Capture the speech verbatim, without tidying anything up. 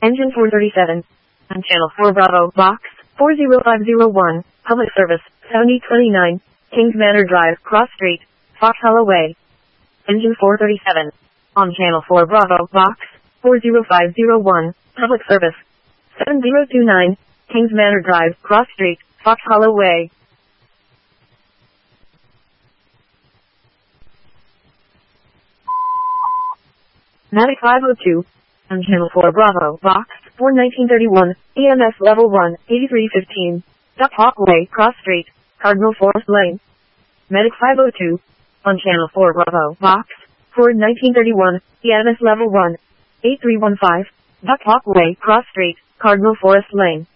Engine four thirty-seven. On channel four Bravo, box four zero five zero one, public service, seventy twenty-nine, Kings Manor Drive, Cross Street, Fox Hollow Way. Engine four thirty-seven. On channel four Bravo, box four zero five zero one, public service, seven zero two nine, Kings Manor Drive, Cross Street, Fox Hollow Way. Matic five oh two. On channel four Bravo, box four nineteen thirty-one, E M S level one, eighty-three fifteen, Duck Hawk Way, Cross Street, Cardinal Forest Lane. Medic five oh two. On channel four Bravo, box four nineteen thirty-one, E M S level one, eight three one five, Duck Hawk Way, Cross Street, Cardinal Forest Lane.